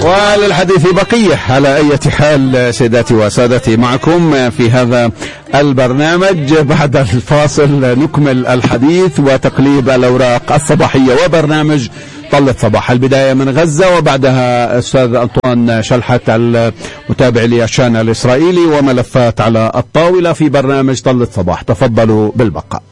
وللحديث بقية. على أي حال سيداتي وسادتي، معكم في هذا البرنامج بعد الفاصل نكمل الحديث وتقليب الأوراق الصباحية وبرنامج طلة صباح. البداية من غزة وبعدها أستاذ أنطوان شلحت المتابع للشأن الإسرائيلي وملفات على الطاولة في برنامج طلة صباح. تفضلوا بالبقاء.